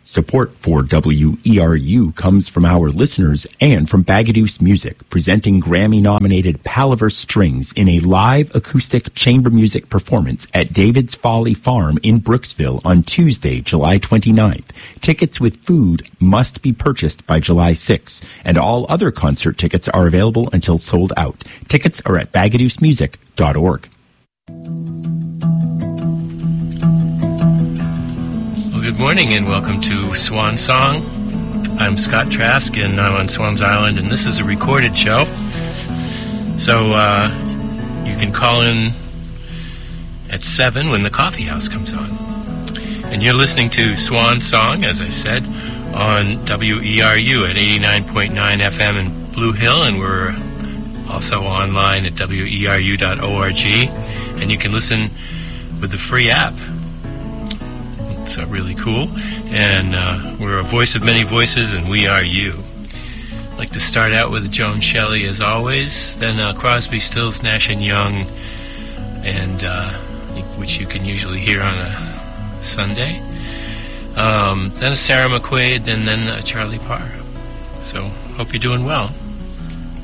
Support for WERU comes from our listeners and from Bagaduce Music, presenting Grammy-nominated Palaver Strings in a live acoustic chamber music performance at David's Folly Farm in Brooksville on Tuesday, July 29th. Tickets with food must be purchased by July 6th, and all other concert tickets are available until sold out. Tickets are at bagaducemusic.org. Good morning and welcome to Swan Song. I'm Scott Trask and I'm on Swan's Island, and this is a recorded show. So you can call in at 7 when the coffee house comes on. And you're listening to Swan Song, as I said, on WERU at 89.9 FM in Blue Hill, and we're also online at weru.org, and you can listen with the free app. It's really cool, and we're a voice of many voices, and we are you. I'd like to start out with Joan Shelley, as always, then Crosby, Stills, Nash & Young, and which you can usually hear on a Sunday, then a Sarah McQuaid, and then Charlie Parr. So, hope you're doing well.